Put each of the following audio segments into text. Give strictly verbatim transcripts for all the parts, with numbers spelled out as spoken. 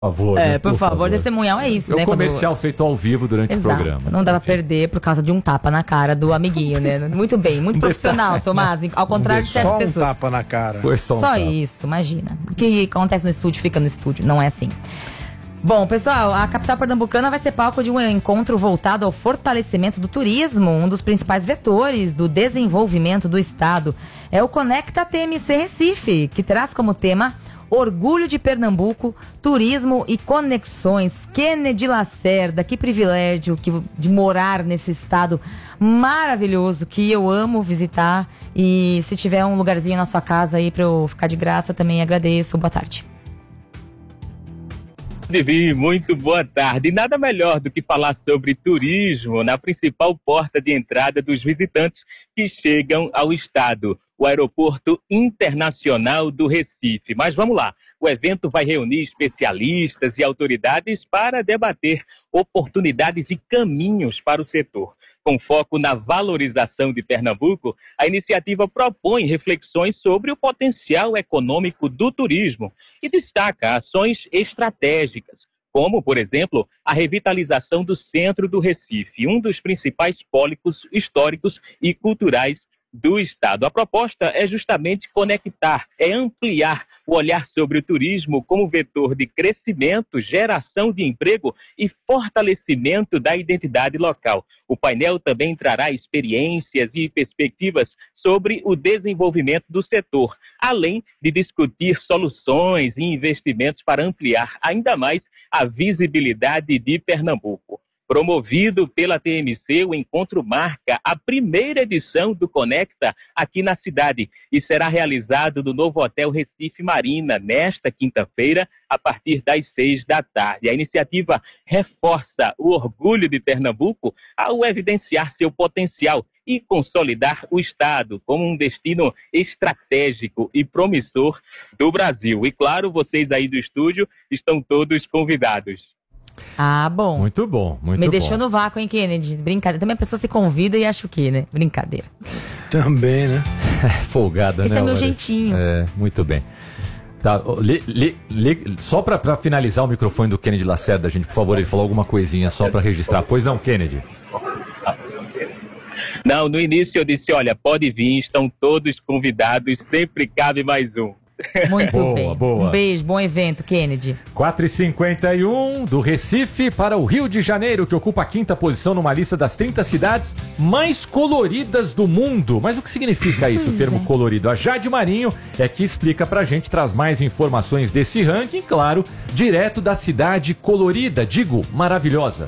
Por favor, é, né? por, por favor, favor, testemunhal é isso, é né? É o comercial quando... feito ao vivo durante Exato, o programa. Não dá pra perder por causa de um tapa na cara do amiguinho, né? Muito bem, muito profissional, Tomás. Ao contrário de certas pessoas. Só um tapa na cara. Foi só um só tapa. isso, imagina. O que acontece no estúdio fica no estúdio, não é assim. Bom, pessoal, a capital pernambucana vai ser palco de um encontro voltado ao fortalecimento do turismo, um dos principais vetores do desenvolvimento do estado. É o Conecta T M C Recife, que traz como tema Orgulho de Pernambuco, Turismo e Conexões. Kennedy Lacerda, que privilégio que, de morar nesse estado maravilhoso que eu amo visitar. E se tiver um lugarzinho na sua casa aí pra eu ficar de graça, também agradeço. Boa tarde. Vivi, muito boa tarde. E nada melhor do que falar sobre turismo na principal porta de entrada dos visitantes que chegam ao estado, o Aeroporto Internacional do Recife. Mas vamos lá, o evento vai reunir especialistas e autoridades para debater oportunidades e caminhos para o setor. Com foco na valorização de Pernambuco, a iniciativa propõe reflexões sobre o potencial econômico do turismo e destaca ações estratégicas, como, por exemplo, a revitalização do centro do Recife, um dos principais pólicos históricos e culturais do estado. A proposta é justamente conectar, é ampliar o olhar sobre o turismo como vetor de crescimento, geração de emprego e fortalecimento da identidade local. O painel também trará experiências e perspectivas sobre o desenvolvimento do setor, além de discutir soluções e investimentos para ampliar ainda mais a visibilidade de Pernambuco. Promovido pela T M C, o encontro marca a primeira edição do Conecta aqui na cidade e será realizado no novo Hotel Recife Marina nesta quinta-feira, a partir das seis da tarde. A iniciativa reforça o orgulho de Pernambuco ao evidenciar seu potencial e consolidar o estado como um destino estratégico e promissor do Brasil. E claro, vocês aí do estúdio estão todos convidados. Ah, bom. Muito bom, muito Me bom. deixou no vácuo, hein, Kennedy? Brincadeira. Também a pessoa se convida e acha o quê, né? Brincadeira. Também, né? Folgada, Esse né? é meu Larissa? jeitinho. É, muito bem. Tá, li, li, li, só pra, pra finalizar o microfone do Kennedy Lacerda, gente, por favor, ele falou alguma coisinha só pra registrar. Pois não, Kennedy? Não, no início eu disse, olha, pode vir, estão todos convidados, sempre cabe mais um. Muito boa, bem. Boa. Um beijo, bom evento, Kennedy. quatro e cinquenta e um do Recife para o Rio de Janeiro, que ocupa a quinta posição numa lista das trinta cidades mais coloridas do mundo. Mas o que significa isso, Pois o termo é. colorido? A Jade Marinho é que explica pra gente, traz mais informações desse ranking, claro, direto da cidade colorida, digo, maravilhosa.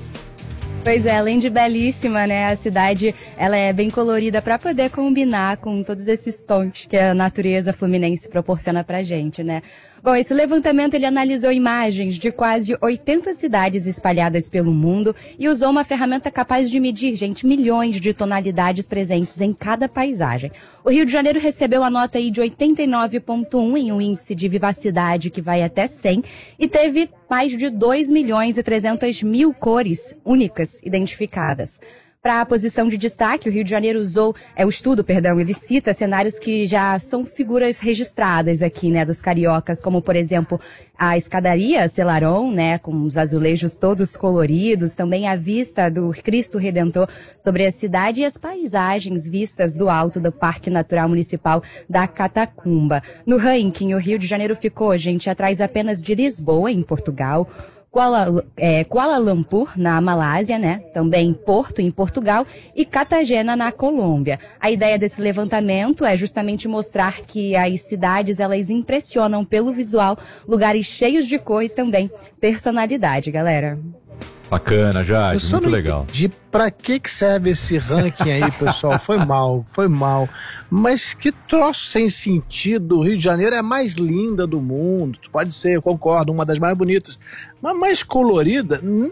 Pois é, além de belíssima, né, a cidade, ela é bem colorida para poder combinar com todos esses tons que a natureza fluminense proporciona pra gente, né. Bom, esse levantamento ele analisou imagens de quase oitenta cidades espalhadas pelo mundo e usou uma ferramenta capaz de medir, gente, milhões de tonalidades presentes em cada paisagem. O Rio de Janeiro recebeu a nota aí de oitenta e nove ponto um em um índice de vivacidade que vai até cem e teve mais de dois milhões e trezentas mil cores únicas identificadas. Para a posição de destaque, o Rio de Janeiro usou, é o estudo, perdão, ele cita cenários que já são figuras registradas aqui, né, dos cariocas, como, por exemplo, a escadaria Selarón, né, com os azulejos todos coloridos, também a vista do Cristo Redentor sobre a cidade e as paisagens vistas do alto do Parque Natural Municipal da Catacumba. No ranking, o Rio de Janeiro ficou, gente, atrás apenas de Lisboa, em Portugal, Kuala, é, Kuala Lumpur, na Malásia, né? Também Porto, em Portugal, e Cartagena, na Colômbia. A ideia desse levantamento é justamente mostrar que as cidades, elas impressionam pelo visual, lugares cheios de cor e também personalidade, galera. Bacana, Jade, muito legal. De pra que que serve esse ranking aí, pessoal? Foi mal, foi mal. Mas que troço sem sentido. O Rio de Janeiro é a mais linda do mundo. Pode ser, eu concordo, uma das mais bonitas. Mas mais colorida... Hum,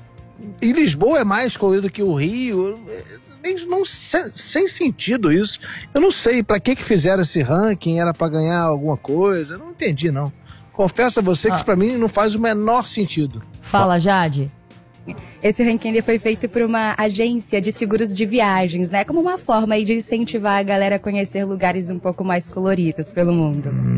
e Lisboa é mais colorido que o Rio. Não, sem, sem sentido isso. Eu não sei pra que que fizeram esse ranking. Era pra ganhar alguma coisa. Eu não entendi, não. Confesso a você que ah. isso pra mim não faz o menor sentido. Fala, Jade. Esse ranking ele foi feito por uma agência de seguros de viagens, né? Como uma forma aí de incentivar a galera a conhecer lugares um pouco mais coloridos pelo mundo. Hum,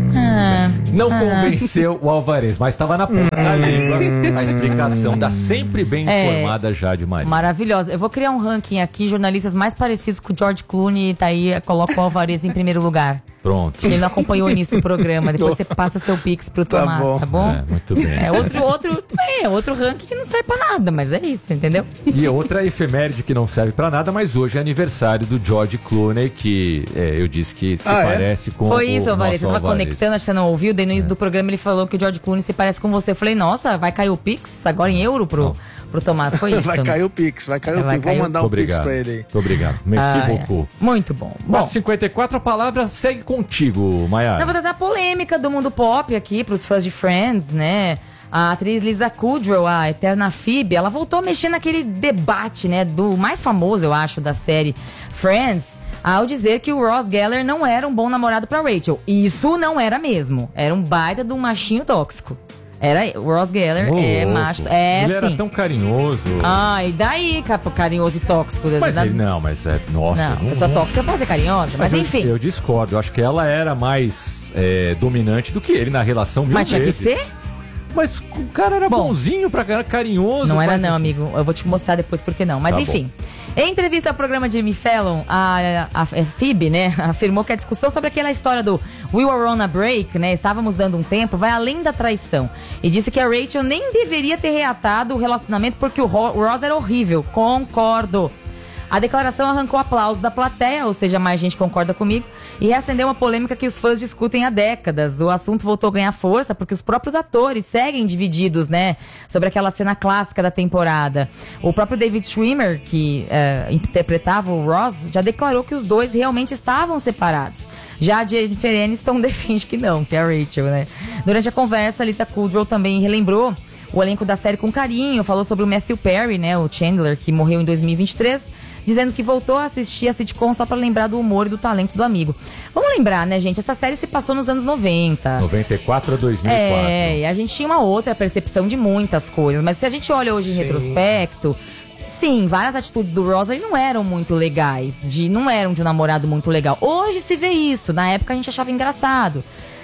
Ah, Não ah. convenceu o Alvarez, mas estava na ponta da língua a explicação da sempre bem É. informada Jade Maria. Maravilhosa. Eu vou criar um ranking aqui, jornalistas mais parecidos com o George Clooney, tá aí, coloca o Alvarez em primeiro lugar. Pronto. Ele não acompanhou o início do programa, depois você passa seu pix pro Tá Tomás, bom. tá bom? É, muito bem. É outro, outro, é outro ranking que não serve pra nada, mas é isso, entendeu? E outra efeméride que não serve pra nada, mas hoje é aniversário do George Clooney, que é, eu disse que se Ah, é? parece com Foi o isso, Alvarez. nosso Eu tava Alvarez. conectando, acho que você não ouviu. Daí no início do programa ele falou que o George Clooney se parece com você. Eu falei, nossa, vai cair o Pix agora em euro pro, pro Tomás. Foi isso. Vai né? cair o Pix, vai cair o Vai Pix. cair Vou o- mandar Muito um Pix obrigado. pra ele aí. Muito obrigado. Merci Ah, é. beaucoup. Muito bom. Bom, quatro e cinquenta e quatro, a palavra segue contigo, Maiara. eu vou trazer a polêmica do mundo pop aqui pros fãs de Friends, né? A atriz Lisa Kudrow, a eterna Phoebe, ela voltou a mexer naquele debate, né? Do mais famoso, eu acho, da série Friends, ao dizer que o Ross Geller não era um bom namorado pra Rachel. Isso não era mesmo. Era um baita de um machinho tóxico. Era, o Ross Geller Ô, é louco. macho. É, Ele sim. era tão carinhoso. Ah, e daí, capo, carinhoso e tóxico? Mas Da- ele não, mas é. Nossa, Não, pessoa tóxica pode ser carinhosa, mas, eu- enfim. Eu, discordo. Eu acho que ela era mais é, dominante do que ele na relação mil Mas tinha que vezes. ser? Mas o cara era Bom, bonzinho, pra cara, carinhoso. Não era mas- não, amigo. Eu vou te mostrar depois por que não. Mas Tá enfim. Em entrevista ao programa Jimmy Fallon, a, a, a Phoebe, né, afirmou que a discussão sobre aquela história do We Were on a Break, né, estávamos dando um tempo, vai além da traição. E disse que a Rachel nem deveria ter reatado o relacionamento porque o, Ro- o Ross era horrível. Concordo. A declaração arrancou aplausos da plateia, ou seja, mais gente concorda comigo, e reacendeu uma polêmica que os fãs discutem há décadas. O assunto voltou a ganhar força porque os próprios atores seguem divididos, né, sobre aquela cena clássica da temporada. O próprio David Schwimmer, que eh, interpretava o Ross, já declarou que os dois realmente estavam separados. Já a Jennifer Aniston defende que não, que é a Rachel, né. Durante a conversa, a Lisa Kudrow também relembrou o elenco da série com carinho, falou sobre o Matthew Perry, né, o Chandler, que morreu em dois mil e vinte e três, dizendo que voltou a assistir a sitcom só pra lembrar do humor e do talento do amigo. Vamos lembrar, né, gente? Essa série se passou nos anos noventa. noventa e quatro a dois mil e quatro. É, e a gente tinha uma outra percepção de muitas coisas. Mas se a gente olha hoje em retrospecto, sim, várias atitudes do Ross aí não eram muito legais. De, não eram de um namorado muito legal. Hoje se vê isso. Na época a gente achava engraçado.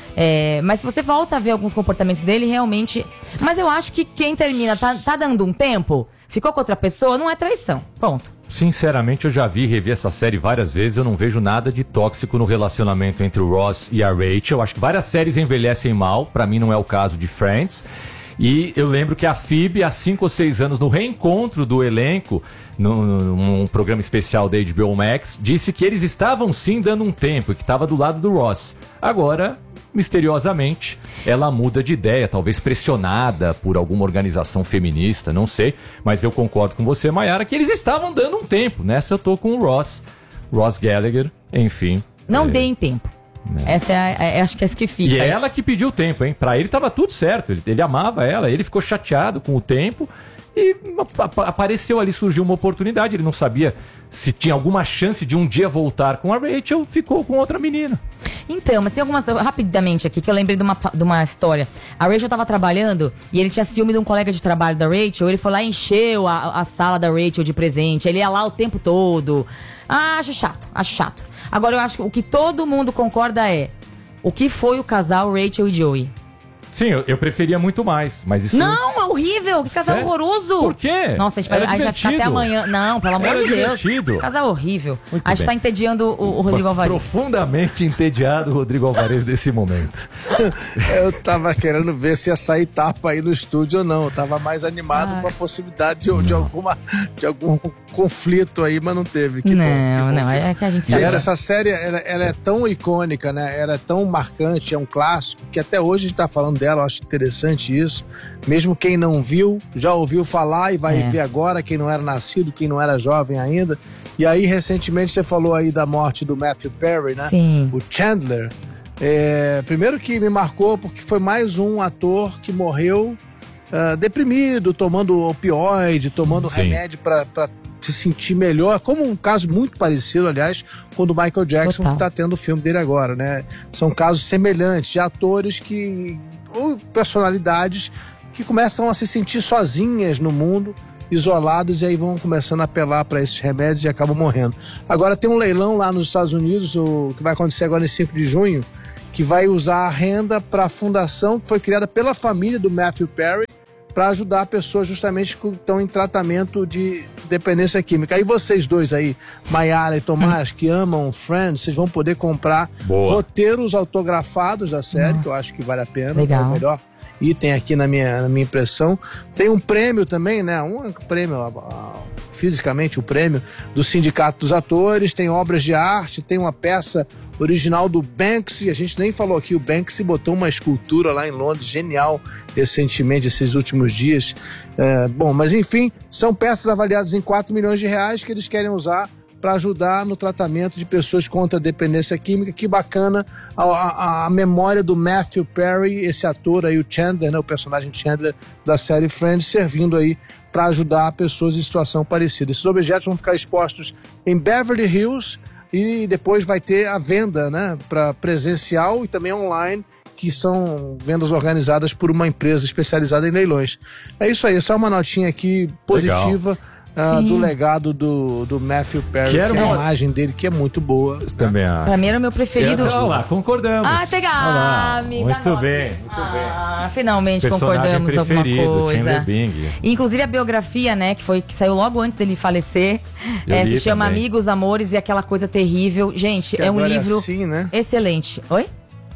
É, mas se você volta a ver alguns comportamentos dele, realmente... Mas eu acho que quem termina, tá, tá dando um tempo, ficou com outra pessoa, não é traição. Ponto. Sinceramente, eu já vi e revi essa série várias vezes. Eu não vejo nada de tóxico no relacionamento entre o Ross e a Rachel. Acho que várias séries envelhecem mal. Pra mim, não é o caso de Friends. E eu lembro que a Phoebe, há cinco ou seis anos, no reencontro do elenco, num, num programa especial da H B O Max, disse que eles estavam sim dando um tempo e que estava do lado do Ross. Agora, misteriosamente, ela muda de ideia, talvez pressionada por alguma organização feminista, não sei. Mas eu concordo com você, Maiara, que eles estavam dando um tempo. Nessa eu tô com o Ross, Ross Gallagher, enfim. Não É. deem tempo. Essa é, a, é acho que é essa que fica. E é ela que pediu o tempo, hein? Pra ele tava tudo certo. Ele, ele amava ela, ele ficou chateado com o tempo e ap- apareceu ali, surgiu uma oportunidade. Ele não sabia se tinha alguma chance de um dia voltar com a Rachel, ficou com outra menina. Então, mas tem algumas. Rapidamente aqui, que eu lembrei de uma, de uma história. A Rachel tava trabalhando e ele tinha ciúme de um colega de trabalho da Rachel. Ele foi lá e encheu a, a sala da Rachel de presente. Ele ia lá o tempo todo. Ah, acho chato, acho chato. Agora eu acho que o que todo mundo concorda é: o que foi o casal Rachel e Joey? Sim, eu, eu preferia muito mais, mas isso... Não, é horrível, que casal Sério? horroroso. Por quê? Nossa, a gente vai, Era a gente vai ficar até divertido. amanhã. Não, pelo amor Era de Deus. divertido. Casal horrível. Muito a gente bem. tá entediando o, o Rodrigo Alvarez. Profundamente entediado o Rodrigo Alvarez nesse momento. Eu tava querendo ver se ia sair tapa aí no estúdio ou não. Eu tava mais animado Ah. com a possibilidade de, de, alguma, de algum conflito aí, mas não teve. Que bom, que Não, bom, não, que é que a gente sabe. Gente, era- essa série, ela, ela é tão icônica, né? Ela é tão marcante, é um clássico, que até hoje a gente tá falando dela, eu acho interessante isso. Mesmo quem não viu, já ouviu falar e vai É. ver agora, quem não era nascido, quem não era jovem ainda. E aí, recentemente, você falou aí da morte do Matthew Perry, né? Sim. O Chandler. É, primeiro que me marcou, porque foi mais um ator que morreu ah, deprimido, tomando opioide, tomando sim. remédio pra pra se sentir melhor, como um caso muito parecido, aliás, com o do Michael Jackson, Total. que está tendo o filme dele agora, né? São casos semelhantes de atores que, ou personalidades que começam a se sentir sozinhas no mundo, isolados, e aí vão começando a apelar para esses remédios e acabam morrendo. Agora tem um leilão lá nos Estados Unidos, o que vai acontecer agora em cinco de junho, que vai usar a renda para a fundação que foi criada pela família do Matthew Perry para ajudar pessoas justamente que estão em tratamento de dependência química. Aí vocês dois aí, Maiara e Tomás, hum. que amam Friends, vocês vão poder comprar Boa. roteiros autografados da série, Nossa. que eu acho que vale a pena. Legal. É o melhor item aqui na minha, na minha impressão. Tem um prêmio também, né? Um prêmio, fisicamente, o prêmio do Sindicato dos Atores, tem obras de arte, tem uma peça original do Banksy. A gente nem falou aqui, o Banksy botou uma escultura lá em Londres, genial, recentemente, esses últimos dias. É, bom, mas enfim, são peças avaliadas em quatro milhões de reais que eles querem usar para ajudar no tratamento de pessoas contra a dependência química. Que bacana a, a, a memória do Matthew Perry, esse ator aí, o Chandler, né, o personagem Chandler da série Friends, servindo aí para ajudar pessoas em situação parecida. Esses objetos vão ficar expostos em Beverly Hills e depois vai ter a venda, né, para presencial e também online, que são vendas organizadas por uma empresa especializada em leilões. É isso aí, é só uma notinha aqui positiva. Legal. Uh, do legado do, do Matthew Perry, que, que é uma... a imagem dele que é muito boa. Também a... Pra mim era o meu preferido. Olha lá, concordamos. Ah, pegar, muito bem, muito ah, bem. Finalmente concordamos alguma coisa. Bing. Inclusive a biografia, né, que foi que saiu logo antes dele falecer, é, se chama também. Amigos, Amores e Aquela Coisa Terrível. Gente, é um livro é assim, né? excelente. Oi?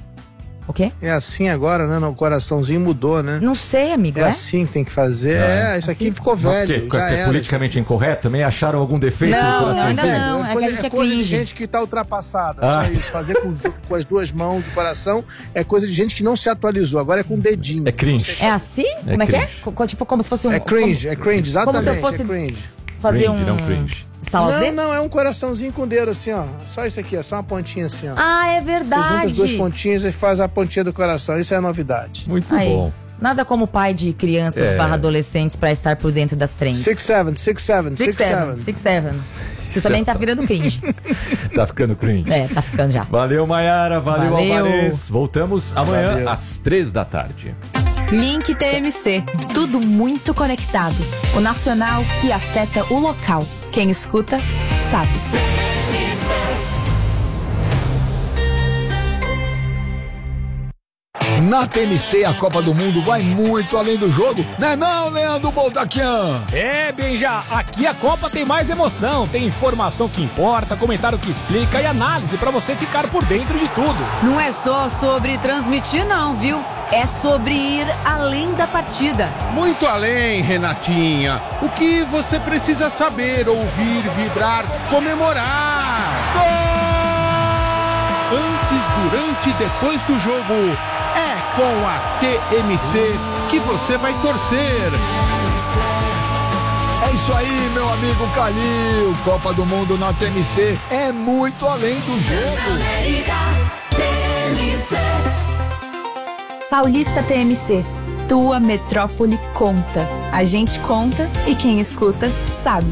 O quê? É assim agora, né? O coraçãozinho mudou, né? Não sei, amigo. É, é? assim que tem que fazer. É, é isso assim? aqui ficou velho. Não, já é politicamente era, incorreto? Também acharam algum defeito não, no coração? Não, ainda não. É, é coisa, que a gente é, é coisa cringe. de gente que tá ultrapassada. Ah. Só isso. Fazer com, com as duas mãos o coração é coisa de gente que não se atualizou. Agora é com o dedinho. É cringe. É assim? É como é cringe. que é? Tipo, como se fosse um... É cringe, como, é cringe, exatamente. Como se eu fosse é cringe. fazer cringe, um... não cringe. Não, não, é um coraçãozinho com o dedo assim, ó. Só isso aqui, é só uma pontinha assim, ó. Ah, é verdade. Você junta as duas pontinhas e faz a pontinha do coração. Isso é a novidade. Muito Aí, bom. Nada como pai de crianças É. barra adolescentes pra estar por dentro das trends. Six, seven, six, seven, Six, six, seven, seven. six, seven. Você também tá virando cringe. Tá ficando cringe. É, tá ficando já. Valeu, Maiara. Valeu, Valeu. Alvarez. Voltamos amanhã Valeu. às três da tarde. Link T M C. Tudo muito conectado. O nacional que afeta o local. Quem escuta, sabe. Na T M C, a Copa do Mundo vai muito além do jogo, né não, Leandro Boltaquian? É, Benja, aqui a Copa tem mais emoção, tem informação que importa, comentário que explica e análise pra você ficar por dentro de tudo. Não é só sobre transmitir não, viu? É sobre ir além da partida. Muito além, Renatinha. O que você precisa saber, ouvir, vibrar, comemorar. Gol! Antes, durante e depois do jogo. É com a T M C que você vai torcer. É isso aí, meu amigo Calil. Copa do Mundo na T M C é muito além do jogo. Paulista T M C. Tua metrópole conta. A gente conta e quem escuta sabe.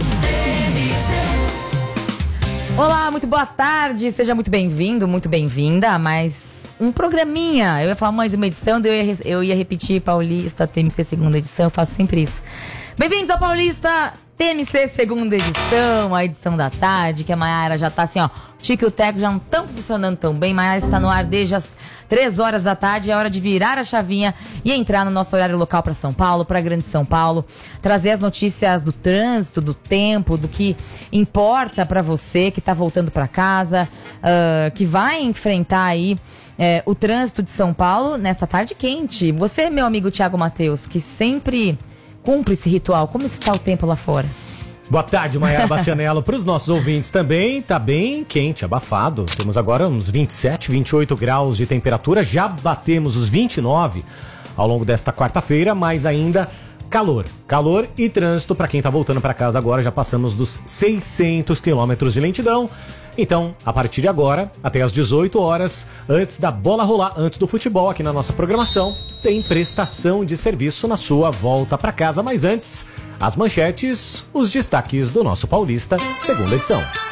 Olá, muito boa tarde. Seja muito bem-vindo, muito bem-vinda a mais um programinha. Eu ia falar mais uma edição, daí eu ia, eu ia repetir Paulista T M C segunda edição. Eu faço sempre isso. Bem-vindos ao Paulista T M C segunda edição, a edição da tarde, que a Maiara já tá assim, ó, Tico e o Teco já não estão funcionando tão bem. Maiara está no ar desde as três horas da tarde, é hora de virar a chavinha e entrar no nosso horário local para São Paulo, para Grande São Paulo, trazer as notícias do trânsito, do tempo, do que importa para você que tá voltando para casa, uh, que vai enfrentar aí uh, o trânsito de São Paulo nessa tarde quente. Você, meu amigo Thiago Matheus, que sempre cumpre esse ritual, como está o tempo lá fora? Boa tarde, Maiara Bastianello. Para os nossos ouvintes também, tá bem quente, abafado. Temos agora uns vinte e sete, vinte e oito graus de temperatura. Já batemos os vinte e nove ao longo desta quarta-feira, mas ainda calor. Calor e trânsito para quem tá voltando para casa agora. Já passamos dos seiscentos quilômetros de lentidão. Então, a partir de agora, até às dezoito horas, antes da bola rolar, antes do futebol aqui na nossa programação, tem prestação de serviço na sua volta para casa. Mas antes, as manchetes, os destaques do nosso Paulista, segunda edição.